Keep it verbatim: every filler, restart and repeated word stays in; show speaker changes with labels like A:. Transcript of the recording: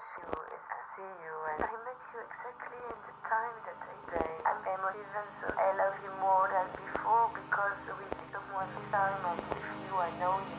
A: you, I see you, and I met you exactly in the time that I say I'm emotive, and so I love you more than before because with someone time I'm with you, I know you.